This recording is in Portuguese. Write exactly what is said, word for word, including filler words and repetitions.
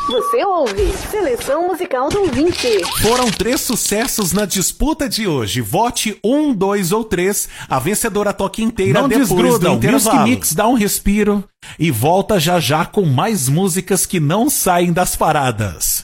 Você ouve Seleção Musical do ouvinte. Foram três sucessos na disputa de hoje. Vote um, dois ou três. A vencedora toca inteira Não depois desgrudam. do intervalo. Music Mix dá um respiro e volta já já com mais músicas que não saem das paradas.